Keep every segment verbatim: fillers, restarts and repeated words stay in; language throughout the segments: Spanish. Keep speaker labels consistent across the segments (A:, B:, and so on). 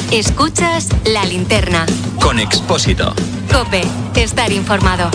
A: Escuchas La Linterna.
B: Con Expósito.
A: COPE. Estar informado.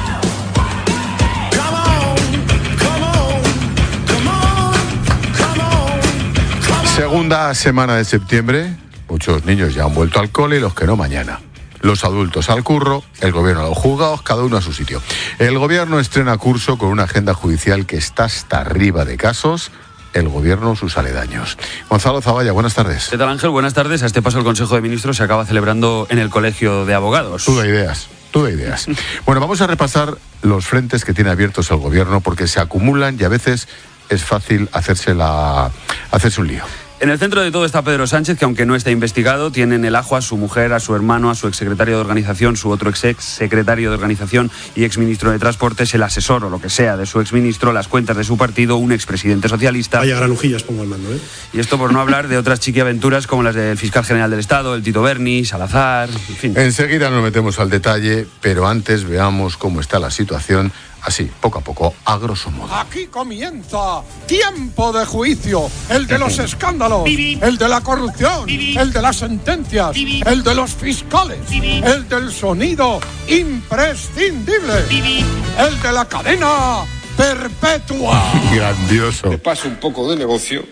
C: Segunda semana de septiembre. Muchos niños ya han vuelto al cole y los que no mañana. Los adultos al curro, el gobierno a los juzgados, cada uno a su sitio. El gobierno estrena curso con una agenda judicial que está hasta arriba de casos. El gobierno, sus aledaños. Gonzalo Zavalla, buenas tardes.
D: ¿Qué tal, Ángel? Buenas tardes. A este paso el Consejo de Ministros se acaba celebrando en el Colegio de Abogados.
C: Tú da ideas, tú da ideas. Bueno, vamos a repasar los frentes que tiene abiertos el gobierno porque se acumulan y a veces es fácil hacerse, la, hacerse un lío.
D: En el centro de todo está Pedro Sánchez, que aunque no está investigado, tiene en el ajo a su mujer, a su hermano, a su exsecretario de Organización, su otro ex exsecretario de Organización y exministro de Transportes, el asesor o lo que sea de su exministro, las cuentas de su partido, un expresidente socialista.
E: Vaya granujillas pongo al mando, ¿eh?
D: Y esto por no hablar de otras chiquiaventuras como las del fiscal general del Estado, el Tito Berni, Salazar, en fin.
C: Enseguida nos metemos al detalle, pero antes veamos cómo está la situación. Así, poco a poco, a grosso modo.
F: Aquí comienza Tiempo de Juicio, el de los escándalos, el de la corrupción, el de las sentencias, el de los fiscales, el del sonido imprescindible, el de la cadena perpetua.
C: Grandioso.
G: Te paso un poco de negocio.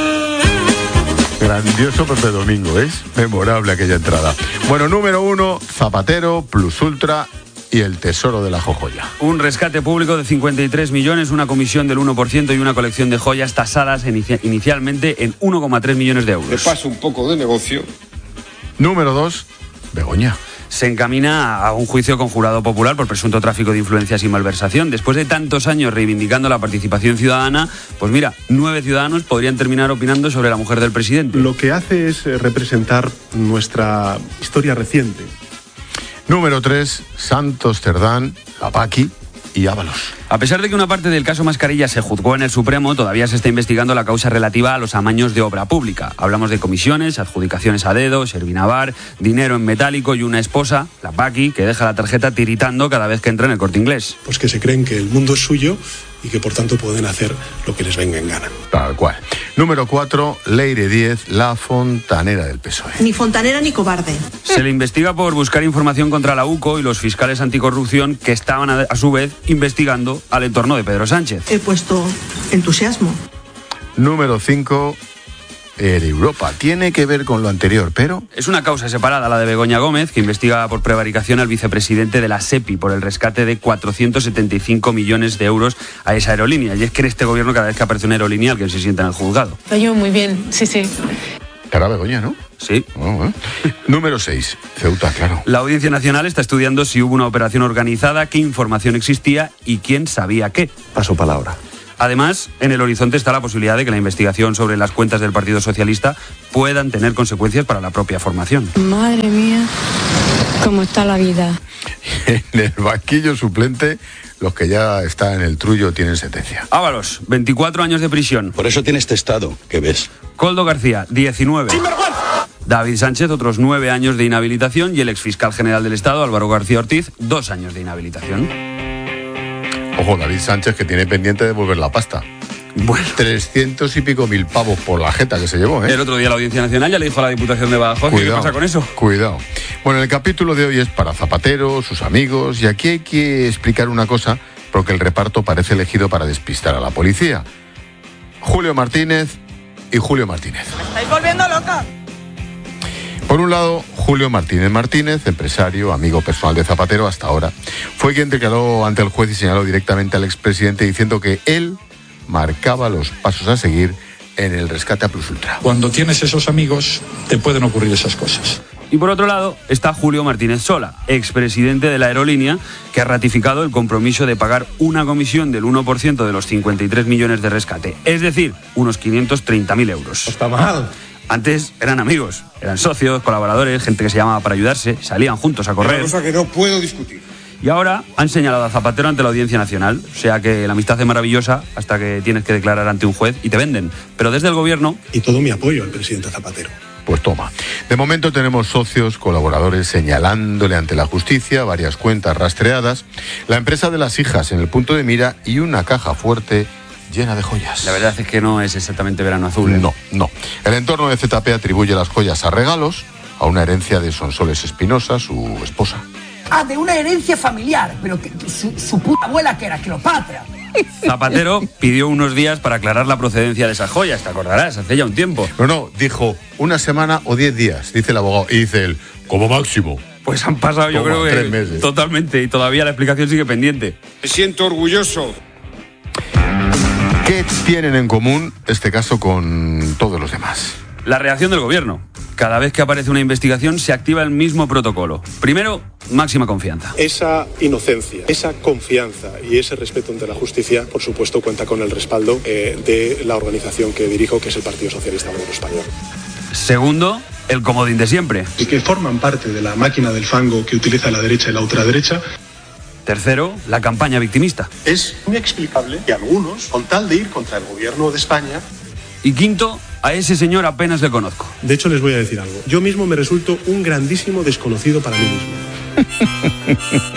C: Grandioso Pepe Domingo, ¿es? Memorable aquella entrada. Bueno, número uno, Zapatero, Plus Ultra y el tesoro de la jojoya.
D: Un rescate público de cincuenta y tres millones, una comisión del uno por ciento y una colección de joyas tasadas inicia- inicialmente en uno coma tres millones de euros.
G: Te paso un poco de negocio.
C: Número dos, Begoña.
D: Se encamina a un juicio con jurado popular por presunto tráfico de influencias y malversación. Después de tantos años reivindicando la participación ciudadana, pues mira, nueve ciudadanos podrían terminar opinando sobre la mujer del presidente.
E: Lo que hace es representar nuestra historia reciente.
C: Número tres, Santos Cerdán, La Paqui y Ábalos.
D: A pesar de que una parte del caso Mascarilla se juzgó en el Supremo, todavía se está investigando la causa relativa a los amaños de obra pública. Hablamos de comisiones, adjudicaciones a dedo, Servinavar, dinero en metálico y una esposa, La Paqui, que deja la tarjeta tiritando cada vez que entra en el Corte Inglés.
E: Pues que se creen que el mundo es suyo y que por tanto pueden hacer lo que les venga en gana.
C: Tal cual. Número cuatro, Leire Díez, la fontanera del P S O E.
H: Ni fontanera ni cobarde.
D: Se le investiga por buscar información contra la UCO y los fiscales anticorrupción que estaban a, a su vez investigando al entorno de Pedro Sánchez.
H: He puesto entusiasmo.
C: Número cinco, Air Europa. Tiene que ver con lo anterior, pero...
D: Es una causa separada, la de Begoña Gómez, que investiga por prevaricación al vicepresidente de la SEPI por el rescate de cuatrocientos setenta y cinco millones de euros a esa aerolínea. Y es que en este gobierno cada vez que aparece una aerolínea alguien se sienta en el juzgado.
I: Yo muy bien, sí, sí.
C: Era Begoña, ¿no?
D: Sí.
C: Oh, ¿eh? Número seis, Ceuta, claro.
D: La Audiencia Nacional está estudiando si hubo una operación organizada, qué información existía y quién sabía qué.
E: Paso palabra.
D: Además, en el horizonte está la posibilidad de que la investigación sobre las cuentas del Partido Socialista puedan tener consecuencias para la propia formación.
I: Madre mía, cómo está la vida.
C: En el banquillo suplente, los que ya están en el trullo tienen sentencia.
D: Ábalos, veinticuatro años de prisión.
J: Por eso tiene este estado, que ves.
D: Coldo García, diecinueve. David Sánchez, otros nueve años de inhabilitación. Y el exfiscal general del Estado, Álvaro García Ortiz, dos años de inhabilitación.
C: Ojo, David Sánchez, que tiene pendiente de devolver la pasta.
D: Bueno,
C: trescientos y pico mil pavos por la jeta que se llevó, ¿eh?
D: el otro día la Audiencia Nacional ya le dijo a la Diputación de Badajoz que qué pasa con eso.
C: Cuidado. Bueno, el capítulo de hoy es para Zapatero, sus amigos, y aquí hay que explicar una cosa, porque el reparto parece elegido para despistar a la policía. Julio Martínez y Julio Martínez.
K: ¡Me estáis volviendo loca!
C: Por un lado, Julio Martínez Martínez, empresario, amigo personal de Zapatero hasta ahora, fue quien declaró ante el juez y señaló directamente al expresidente diciendo que él marcaba los pasos a seguir en el rescate a Plus Ultra.
L: Cuando tienes esos amigos, te pueden ocurrir esas cosas.
D: Y por otro lado está Julio Martínez Sola, expresidente de la aerolínea, que ha ratificado el compromiso de pagar una comisión del uno por ciento de los cincuenta y tres millones de rescate, es decir, unos quinientos treinta mil euros.
F: No está mal.
D: Antes eran amigos, eran socios, colaboradores, gente que se llamaba para ayudarse, salían juntos a correr.
G: Una cosa que no puedo discutir.
D: Y ahora han señalado a Zapatero ante la Audiencia Nacional. O sea que la amistad es maravillosa hasta que tienes que declarar ante un juez y te venden. Pero desde el gobierno...
E: Y todo mi apoyo al presidente Zapatero.
C: Pues toma. De momento tenemos socios, colaboradores señalándole ante la justicia, varias cuentas rastreadas, la empresa de las hijas en el punto de mira y una caja fuerte llena de joyas.
D: La verdad es que no es exactamente verano azul, ¿eh?
C: No, no. El entorno de Z P atribuye las joyas a regalos, a una herencia de Sonsoles Espinosa, su esposa.
B: Ah, de una herencia familiar, pero que, que su, su puta abuela que era Cleopatra.
D: Zapatero pidió unos días para aclarar la procedencia de esas joyas, te acordarás, hace ya un tiempo.
C: No, no, dijo una semana o diez días, dice el abogado, y dice él, como máximo.
D: Pues han pasado, yo
C: Toma,
D: creo que
C: tres meses.
D: Totalmente, y todavía la explicación sigue pendiente.
G: Me siento orgulloso.
C: ¿Qué tienen en común este caso con todos los demás?
D: La reacción del gobierno. Cada vez que aparece una investigación se activa el mismo protocolo. Primero, máxima confianza.
E: Esa inocencia, esa confianza y ese respeto ante la justicia, por supuesto, cuenta con el respaldo eh, de la organización que dirijo, que es el Partido Socialista Obrero Español.
D: Segundo, el comodín de siempre.
E: Y que forman parte de la máquina del fango que utiliza la derecha y la ultraderecha.
D: Tercero, la campaña victimista.
E: Es inexplicable que algunos, con tal de ir contra el gobierno de España...
D: Y quinto, a ese señor apenas le conozco.
E: De hecho, les voy a decir algo. Yo mismo me resulto un grandísimo desconocido para mí mismo.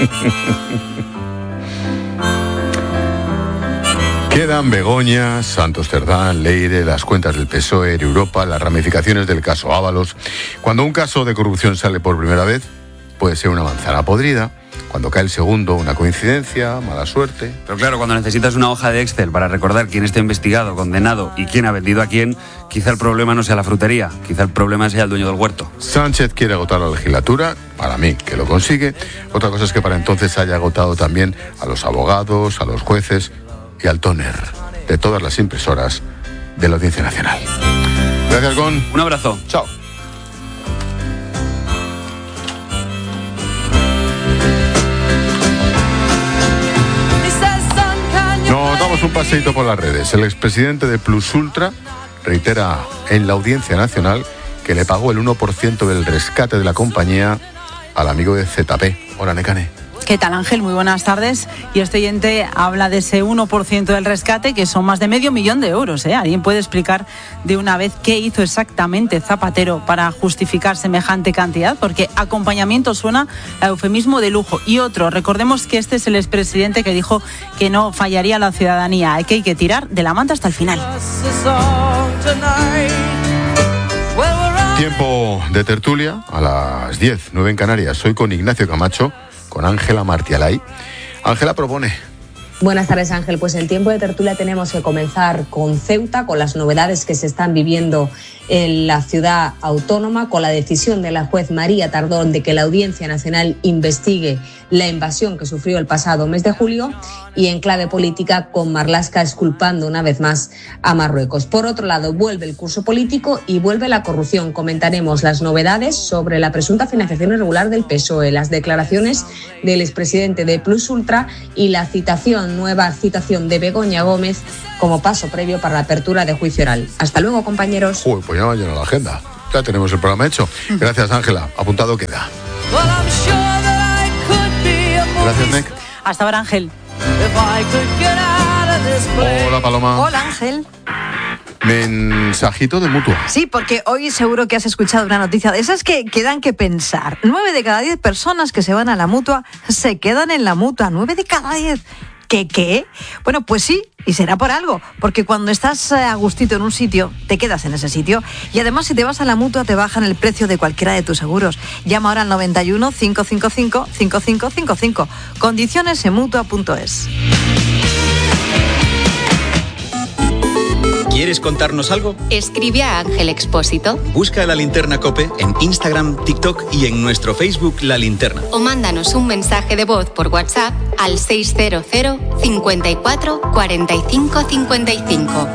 C: Quedan Begoña, Santos Cerdán, Leire, las cuentas del P S O E, Europa, las ramificaciones del caso Ábalos. Cuando un caso de corrupción sale por primera vez, puede ser una manzana podrida. Cuando cae el segundo, una coincidencia, mala suerte.
D: Pero claro, cuando necesitas una hoja de Excel para recordar quién está investigado, condenado y quién ha vendido a quién, quizá el problema no sea la frutería, quizá el problema sea el dueño del huerto.
C: Sánchez quiere agotar la legislatura, para mí que lo consigue. Otra cosa es que para entonces haya agotado también a los abogados, a los jueces y al tóner de todas las impresoras de la Audiencia Nacional. Gracias, Gon.
D: Un abrazo.
C: Chao. Nos damos un paseíto por las redes. El expresidente de Plus Ultra reitera en la Audiencia Nacional que le pagó el uno por ciento del rescate de la compañía al amigo de Z P. Hola, Nekane.
K: ¿Qué tal, Ángel? Muy buenas tardes. Y este oyente habla de ese uno por ciento del rescate, que son más de medio millón de euros. ¿eh? ¿Alguien puede explicar de una vez qué hizo exactamente Zapatero para justificar semejante cantidad? Porque acompañamiento suena a eufemismo de lujo. Y otro, recordemos que este es el expresidente que dijo que no fallaría la ciudadanía, que hay que tirar de la manta hasta el final.
C: Tiempo de tertulia a las diez, nueve en Canarias. Soy con Ignacio Camacho, con Ángela Martialay. Ángela propone.
M: Buenas tardes, Ángel. Pues en tiempo de tertulia tenemos que comenzar con Ceuta, con las novedades que se están viviendo en la ciudad autónoma, con la decisión de la juez María Tardón de que la Audiencia Nacional investigue la invasión que sufrió el pasado mes de julio, y en clave política con Marlaska exculpando una vez más a Marruecos. Por otro lado, vuelve el curso político y vuelve la corrupción. Comentaremos las novedades sobre la presunta financiación irregular del P S O E, las declaraciones del expresidente de Plus Ultra y la citación, nueva citación de Begoña Gómez como paso previo para la apertura de juicio oral. Hasta luego, compañeros.
C: Uy, pues ya me ha llenado la agenda. Ya tenemos el programa hecho. Gracias, Ángela. Apuntado queda. Gracias, Nick.
K: Hasta ahora, Ángel.
C: Hola, Paloma.
N: Hola, Ángel.
C: Mensajito de Mutua.
N: Sí, porque hoy seguro que has escuchado una noticia de esas que, que dan que pensar. Nueve de cada diez personas que se van a la Mutua se quedan en la Mutua. Nueve de cada diez. ¿Qué qué? Bueno, pues sí, y será por algo, porque cuando estás a gustito en un sitio, te quedas en ese sitio. Y además, si te vas a la Mutua, te bajan el precio de cualquiera de tus seguros. Llama ahora al noventa y uno, cinco cinco cinco, cinco cinco cinco cinco. Condiciones en mutua punto es.
O: ¿Quieres contarnos algo?
A: Escribe a Ángel Expósito.
O: Busca La Linterna COPE en Instagram, TikTok y en nuestro Facebook La Linterna.
A: O mándanos un mensaje de voz por WhatsApp al seis cero cero, cincuenta y cuatro, cuarenta y cinco, cincuenta y cinco.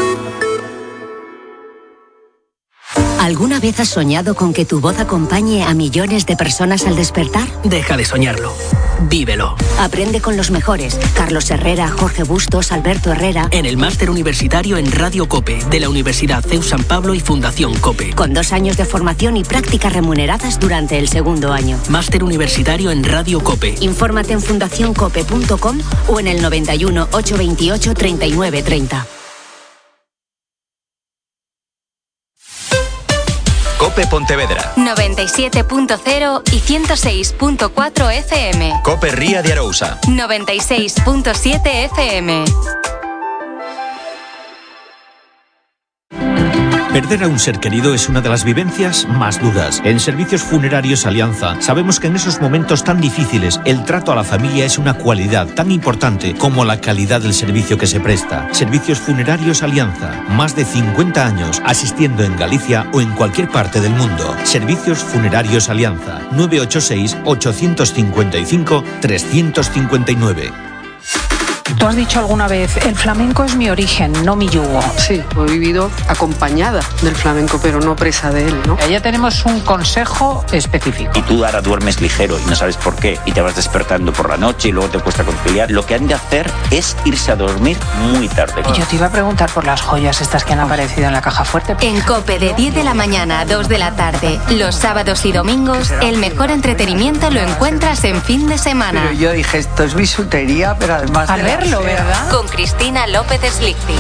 P: ¿Alguna vez has soñado con que tu voz acompañe a millones de personas al despertar?
Q: Deja de soñarlo. Vívelo.
P: Aprende con los mejores. Carlos Herrera, Jorge Bustos, Alberto Herrera.
Q: En el máster universitario en Radio COPE de la Universidad C E U San Pablo y Fundación COPE.
P: Con dos años de formación y prácticas remuneradas durante el segundo año.
Q: Máster universitario en Radio COPE.
P: Infórmate en fundación cope punto com o en el noventa y uno, ochocientos veintiocho, treinta y nueve treinta.
O: COPE Pontevedra.
A: noventa y siete punto cero y ciento seis punto cuatro F M.
O: COPE Ría de Arousa.
A: noventa y seis punto siete F M.
R: Perder a un ser querido es una de las vivencias más duras. En Servicios Funerarios Alianza sabemos que en esos momentos tan difíciles el trato a la familia es una cualidad tan importante como la calidad del servicio que se presta. Servicios Funerarios Alianza, más de cincuenta años asistiendo en Galicia o en cualquier parte del mundo. Servicios Funerarios Alianza, nueve ocho seis, ocho cinco cinco, tres cinco nueve.
S: Tú has dicho alguna vez, el flamenco es mi origen, no mi yugo.
T: Sí, he vivido acompañada del flamenco, pero no presa de él, ¿no?
S: Ya tenemos un consejo específico.
U: Y tú ahora duermes ligero y no sabes por qué, y te vas despertando por la noche y luego te cuesta conciliar. Lo que han de hacer es irse a dormir muy tarde.
S: Y yo te iba a preguntar por las joyas estas que han aparecido en la caja fuerte.
A: En COPE de diez de la mañana a dos de la tarde, los sábados y domingos, el mejor entretenimiento lo encuentras en fin de semana.
B: Pero yo dije, esto es bisutería, pero además
S: Al verlo, ¿verdad?
A: Con Cristina López Slichting.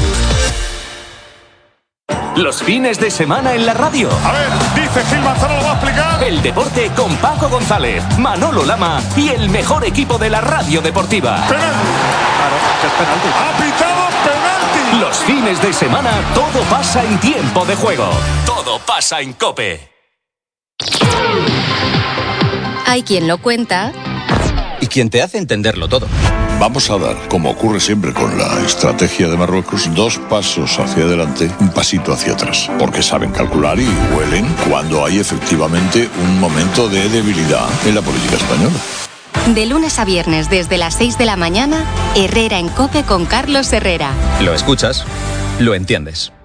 V: Los fines de semana en la radio.
F: A ver, dice Gil Manzano, lo va a explicar.
V: El deporte con Paco González, Manolo Lama y el mejor equipo de la radio deportiva.
F: Penalti.
V: Claro, es penalti.
F: Ha pitado penalti.
V: Los fines de semana todo pasa en tiempo de juego. Todo pasa en COPE.
A: Hay quien lo cuenta
O: Y quien te hace entenderlo todo.
J: Vamos a dar, como ocurre siempre con la estrategia de Marruecos, dos pasos hacia adelante, un pasito hacia atrás. Porque saben calcular y huelen cuando hay efectivamente un momento de debilidad en la política española.
A: de lunes a viernes desde las seis de la mañana, Herrera en COPE con Carlos Herrera.
O: Lo escuchas, lo entiendes.